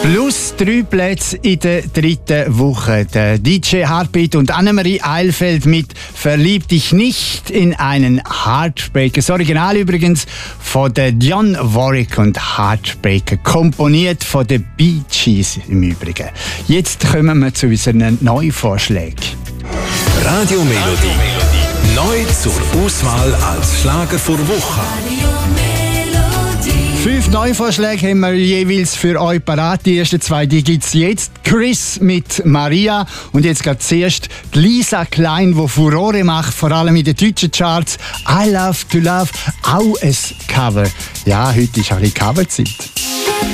Plus 3 Plätze in der dritten Woche. Der DJ Heartbeat und Annemarie Eilfeld mit «Verlieb dich nicht in einen Heartbreaker». Das Original übrigens von der Dionne Warwick und Heartbreaker. Komponiert von den Bee Gees im Übrigen. Jetzt kommen wir zu unseren Neuvorschlägen. Radio Melodie. Neu zur Auswahl als Schlager vor Woche. 5 Neuvorschläge haben wir jeweils für euch parat. Die ersten 2 gibt es jetzt. Chris mit Maria. Und jetzt geht zuerst Lisa Klein, die Furore macht, vor allem in den deutschen Charts. I Love to Love, auch ein Cover. Ja, heute ist ein bisschen Coverzeit.